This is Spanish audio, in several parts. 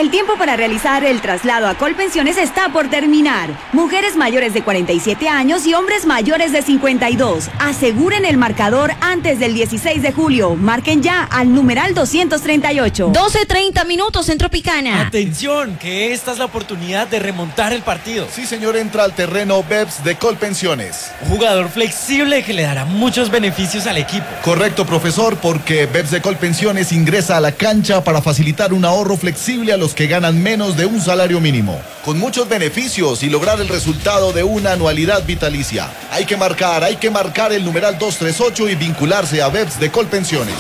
El tiempo para realizar el traslado a Colpensiones está por terminar. Mujeres mayores de 47 años y hombres mayores de 52. Aseguren el marcador antes del 16 de julio. Marquen ya al numeral 238. 12:30 minutos en Tropicana. Atención, que esta es la oportunidad de remontar el partido. Sí, señor, entra al terreno BEPS de Colpensiones. Un jugador flexible que le dará muchos beneficios al equipo. Correcto, profesor, porque BEPS de Colpensiones ingresa a la cancha para facilitar un ahorro flexible a los que ganan menos de un salario mínimo, con muchos beneficios y lograr el resultado de una anualidad vitalicia. Hay que marcar el numeral 238 y vincularse a BEPS de Colpensiones.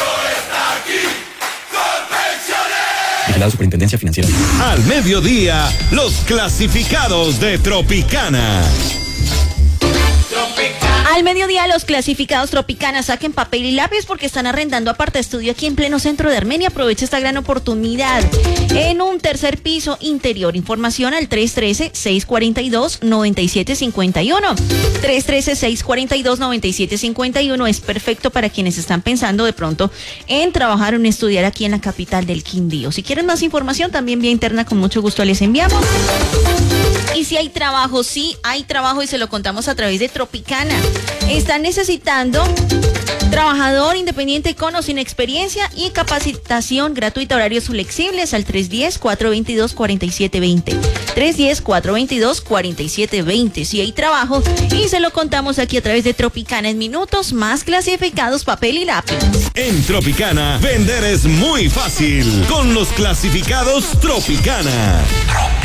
La Superintendencia Financiera. Al mediodía, los clasificados de Tropicana. Al mediodía, los clasificados Tropicana, saquen papel y lápiz porque están arrendando aparte estudio aquí en pleno centro de Armenia. Aprovecha esta gran oportunidad. En un tercer piso interior. Información al 313-642-9751. 313-642-9751 es perfecto para quienes están pensando de pronto en trabajar o en estudiar aquí en la capital del Quindío. Si quieren más información, también vía interna, con mucho gusto les enviamos. Y si hay trabajo, sí hay trabajo y se lo contamos a través de Tropicana. Están necesitando trabajador independiente con o sin experiencia y capacitación gratuita, horarios flexibles al 310-422-4720. 310-422-4720. Si hay trabajo y se lo contamos aquí a través de Tropicana en minutos, más clasificados, papel y lápiz. En Tropicana, vender es muy fácil con los clasificados Tropicana.